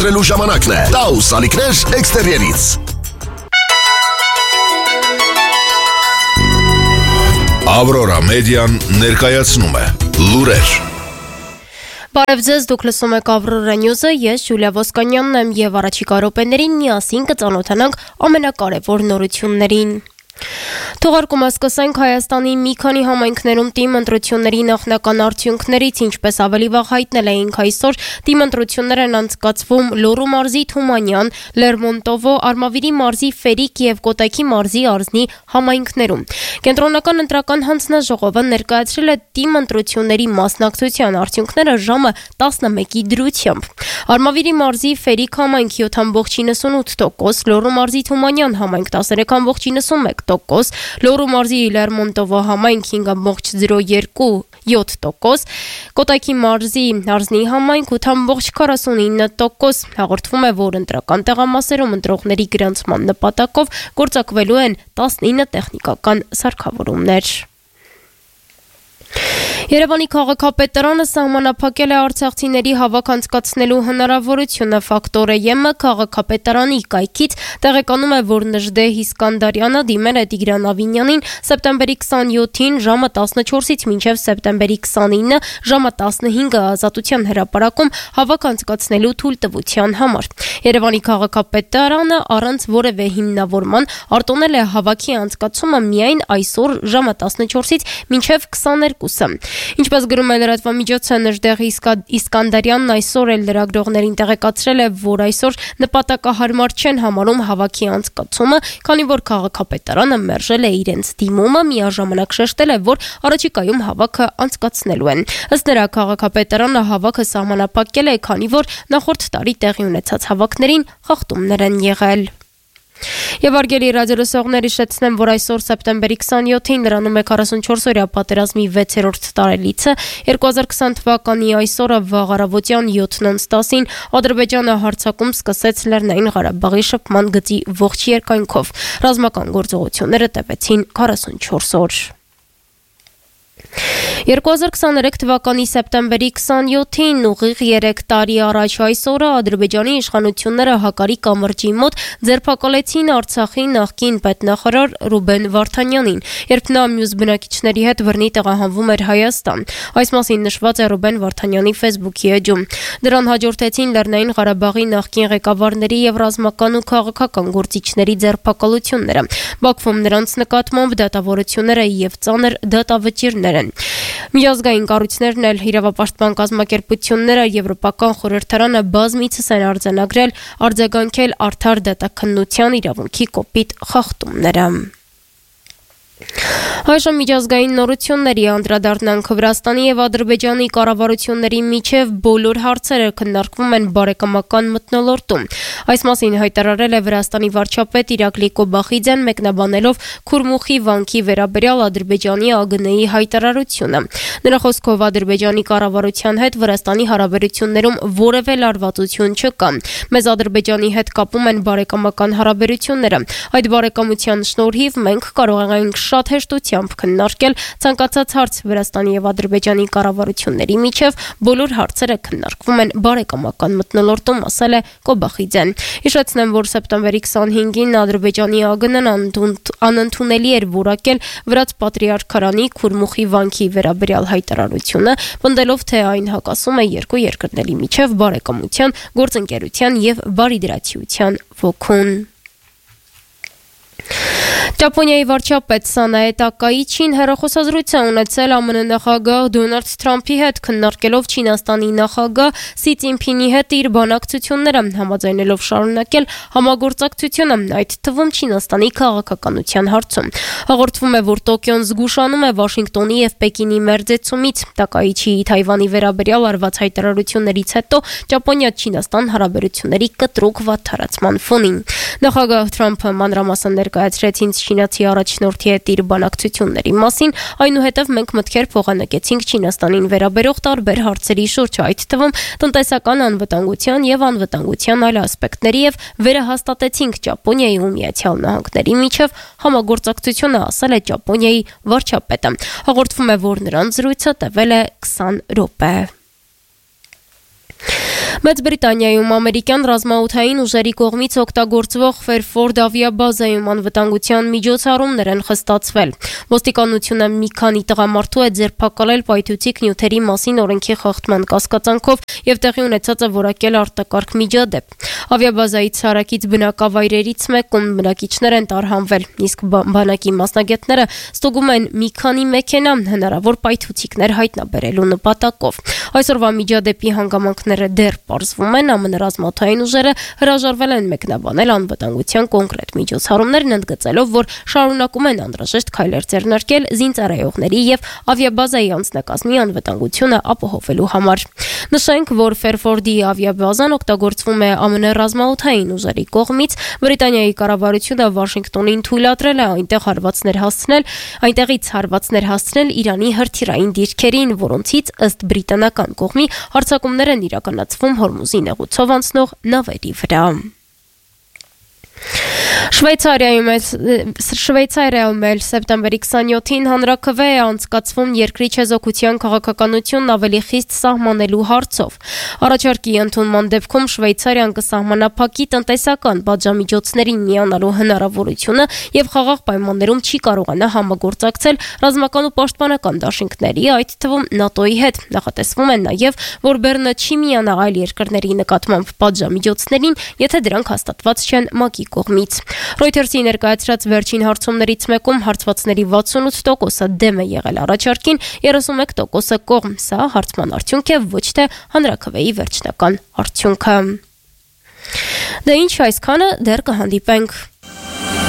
Trելու ժամանակն է։ Taus ալիքներ էքստերիերից։ Aurora Median ներկայացնում է լուրեր։ Բարև ձեզ, դուք լսում եք Aurora News-ը, ես Յուլիա Ոսկանյանն եմ եւ առաջիկա րոպեներին միասին կծանոթանանք ամենակարևոր նորություններին։ Թողարկումը սկսենք Հայաստանի մի քանի համայնքներում թիմ ընտրությունների նախնական արդյունքներից, ինչպես ավելի վաղ հայտնել էինք այսօր, թիմ ընտրություններ են անցկացվում Լոռու մարզի Թումանյան, Լերմոնտովո, Արմավիրի մարզի Ֆերիկ եւ Կոտայքի մարզի Արզնի համայնքներում։ Կենտրոնական ընտրական հանձնաժողովը ներկայացրել է թիմ ընտրությունների մասնակցության արդյունքները ժամը 11-ի դրությամբ։ Արմավիրի մարզի Ֆերիկ համայնք 7.98%, Լոռու մարզի Թումանյան համայնք 13.91%, Լոռու մարզի Լերմոնտովո համայնք 5.02%, Կոտայքի մարզի Արզնի համայնք 8.49%։ Հաղորդվում է, որ ընտրական տեղամասերում ընտրողների գրանցման նպատակով գործարկվելու են 19 տեխնիկական սարքավորումներ։ Երևանի քաղաքապետարանը սահմանափակել է արցախցիների հավաք անցկացնելու հնարավորությունը։ Ֆակտոր-ԵՄ քաղաքապետարանի կայքից տեղեկանում է, որ Նժդեհ Իսկանդարյանը դիմել է Տիգրան Ավինյանին սեպտեմբերի 27-ին ժամը 14-ից մինչև սեպտեմբերի 29-ը ժամը 15-ը Ազատության հրապարակում հավաք անցկացնելու թույլտվության համար։ Երևանի քաղաքապետարանը առանց որևէ հիմնավորման արտոնել է հավաքի անցկացումը միայն այսօր ժամը 14-ից մինչև 22-ը։ Ինչպես գրում է լրատվամիջոցը, Նժդեհ Իսկանդարյանն այսօր էլ լրագրողներին տեղեկացրել է, որ այսօր նպատակահարմար չեն համարում հավաքի անցկացումը, քանի որ քաղաքապետարանը մերժել է իրենց դիմումը, միաժամանակ շեշտել է, որ առաջիկայում հավաքը անցկացնելու են։ Ըստ նրա, քաղաքապետարանը հավաքը սահմանափակել է, քանի որ նախորդ տարի տեղի ունեցած հավաքներին խախտումներ են եղել։ Եվ արգելի ռադիոլսողներ, հիշեցնեմ, որ այսօր սեպտեմբերի 27-ին լրանում է 44-օրյա պատերազմի 6-րդ տարելիցը։ 2020 թվականի այսօրը վաղ առավոտյան 7:10-ին Ադրբեջանը հարձակում սկսեց Լեռնային Ղարաբաղի շփման գծի ողջ երկայնքով։ Ռազմական գործողությունները տևեցին 44 օր։ 2023 թվականի սեպտեմբերի 27-ին ուղիղ 3 տարի առաջ այսօրը Ադրբեջանի իշխանությունները Հակարի կամրջի մոտ ձերբակալեցին Արցախի նախկին պետնախարար Ռուբեն Վարդանյանին, երբ նա մյուս բնակիչների հետ բռնի տեղահանվում էր Հայաստան։ Այս մասին նշված է Ռուբեն Վարդանյանի Facebook-ի էջում։ Դրան հաջորդեցին Լեռնային Ղարաբաղի նախկին ղեկավարների եւ ռազմական ու քաղաքական գործիչների ձերբակալությունները։ Բաքվում նրանց նկատմամբ դատավորությունները եւ ծանր դատավճիռներ են։ Միջազգային կառույցներն էլ իրավապաշտպան կազմակերպությունները Եվրոպական խորհրդարանը բազմիցս են արձագանքել արդար դատաքննության իրավունքի կոպիտ խախտումները։ Այժմ միջազգային նորությունների անդրադառնանք։ Վրաստանի եւ Ադրբեջանի կառավարությունների միջև բոլոր հարցերը քննարկվում են բարեկամական մթնոլորտում։ Այս մասին հայտարարել է Վրաստանի վարչապետ Իրակլի Կոբախիձյան, մեկնաբանելով Քուրմուխի վանքի վերաբերյալ Ադրբեջանի ԱԳՆ-ի հայտարարությունը։ Նրա խոսքով Ադրբեջանի կառավարության հետ Վրաստանի հարաբերություններում որևէ լարվածություն չկա։ Մեզ Ադրբեջանի հետ կապում են բարեկամական հարաբերությունները։ Այդ բարեկամության շնորհիվ մենք կարող ենք շատ հեշտությամբ քննարկել ցանկացած հարց Վրաստանի եւ Ադրբեջանի կառավարությունների միջև, բոլոր հարցերը քննարկվում են բարեկամական մթնոլորտում, ասել է Կոբախիձյան։ Հիշեցնեմ, որ սեպտեմբերի 25-ին Ադրբեջանի ԱԳՆ-ն անընդունելի էր որակել Վրաց Պատրիարքարանի Քուրմուխի վանքի վերաբերյալ հայտարարությունը, պնդելով, թե այն հակասում է երկու երկրների միջև բարեկամության, գործընկերության եւ բարիդրացիության ոգուն։ Ճապոնիայի վարչապետ Սանաե Տակաիչին հեռախոսազրույց ունեցել ԱՄՆ նախագահ Դոնալդ Թրամփի հետ, քննարկելով Չինաստանի նախագահ Սի Ցինփինի հետ իր բանակցությունները, համաձայնելով շարունակել համագործակցությունը, այդ թվում Չինաստանի քաղաքականության հարցում։ Հաղորդվում է, որ Տոկիոն զգուշանում է Վաշինգտոնի եւ Պեկինի մերձեցումից։ Տակաիչի Թայվանի վերաբերյալ արված հայտարարություններից հետո Ճապոնիա-Չինաստան հարաբերությունների կտրուկ վատթարացման ֆոնին նախագահ Թրամփը մանրամասն ներկայացրեց չինացի առաջնորդի հետ իր բանակցությունների մասին, այնուհետև մենք մտքեր փոխանակեցինք Չինաստանին վերաբերող տարբեր հարցերի շուրջ, այդ թվում տնտեսական անվտանգության եւ անվտանգության այլ ասպեկտների եւ վերահաստատեցինք Ճապոնիայի ու Միացյալ Նահանգների միջև համագործակցությունը, ասել է Ճապոնիայի վարչապետը։ Հաղորդվում է, որ նրանց զրույցը տևել է 20 րոպե։ Մեծ Բրիտանիայում ամերիկյան ռազմաօդային ուժերի կողմից օգտագործվող Ֆերֆորդ ավիաբազայում անվտանգության միջոցառումներ են խստացվել։ Ոստիկանությունը մի քանի տղամարդու է ձերբակալել պայթուցիկ նյութերի մասին օրենքի խախտման կասկածանքով եւ տեղի ունեցածը որակել արտակարգ միջադեպ։ Ավիաբազայի ցարակից բնակավայրերից մեկում բնակիչներ են տարհանվել, իսկ բանակի մասնագետները ստուգում են մի քանի մեքենա հնարավոր պայթուցիկներ հայտնաբերելու նպատակով։ Այսօրվա միջադեպի հանգամանքները դեռ պարզվում են, ԱՄՆ ռազմաօդային ուժերը հրաժարվել են մեկնաբանել անվտանգության կոնկրետ միջոցառումներն, ընդգծելով, որ շարունակում են անհրաժեշտ քայլեր ձեռնարկել զինծառայողների եւ ավիաբազայի անձնակազմի անվտանգությունը ապահովելու համար։ Նշենք, որ Ֆերֆորդի ավիաբազան օգտագործվում է ԱՄՆ ռազմաօդային ուժերի կողմից։ Բրիտանիայի կառավարությունը Վաշինգտոնին թույլատրել է այնտեղից հարվածներ հասցնել Իրանի հրթիռային դիրքերին, որոնցից ըստ բրիտանական կողմի հարձակումներ են իրականացվում Հորմուզի նեղուցով անցնող նավերի վրա։ Շվեյցարիայում սեպտեմբերի 27-ին հանրաքվե է անցկացվում երկրի չեզոքության քաղաքականությունն ավելի խիստ սահմանելու հարցով։ Առաջարկի ընդունման դեպքում Շվեյցարիան կսահմանափակի տնտեսական պատժամիջոցներին միանալու հնարավորությունը եւ խաղաղ պայմաններում չի կարողանա համագործակցել ռազմական ու պաշտպանական դաշինքների, այդ թվում ՆԱՏՕ-ի հետ։ Նախատեսվում է նաեւ, որ Բեռնը չի միանա այլ երկրների նկատմամբ պատժամիջոցներին, եթե դրանք հաստատված չեն ՄԱԿ-ի կողմից։ Reuters-ի ներկայացրած վերջին հարցումներից մեկում հարցվածների 68%-ը դեմ է եղել առաջարկին, 31%-ը կողմ։ Սա հարցման արդյունք է, ոչ թե հանրաքվեի վերջնական արդյունքը։ Դե ինչ այսքանը, դեռ կհանդիպենք։